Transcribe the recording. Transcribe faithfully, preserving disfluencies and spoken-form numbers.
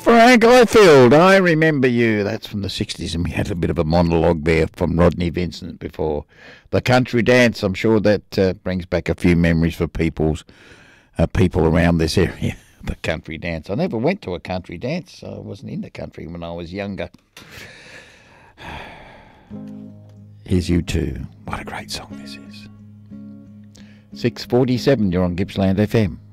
Frank Ifield, I remember you. That's from the sixties, and we had a bit of a monologue there from Rodney Vincent before. The country dance, I'm sure that uh, brings back a few memories for people's uh, people around this area. The country dance. I never went to a country dance. I wasn't in the country when I was younger. Here's You Too. What a great song this is. six forty-seven, you're on Gippsland F M.